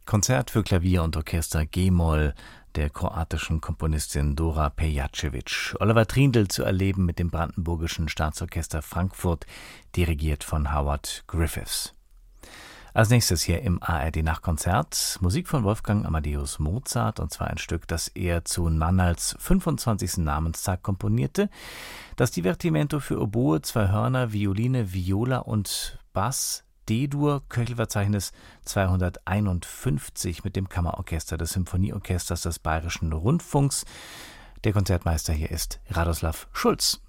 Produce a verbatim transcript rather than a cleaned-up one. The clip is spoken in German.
Konzert für Klavier und Orchester G-Moll der kroatischen Komponistin Dora Pejacevic. Oliver Trindl zu erleben mit dem Brandenburgischen Staatsorchester Frankfurt, dirigiert von Howard Griffiths. Als nächstes hier im A R D-Nachtkonzert Musik von Wolfgang Amadeus Mozart, und zwar ein Stück, das er zu Nannals fünfundzwanzigsten Namenstag komponierte. Das Divertimento für Oboe, zwei Hörner, Violine, Viola und Bass, D-Dur, Köchelverzeichnis zweihunderteinundfünfzig mit dem Kammerorchester des Symphonieorchesters des Bayerischen Rundfunks. Der Konzertmeister hier ist Radoslav Schulz.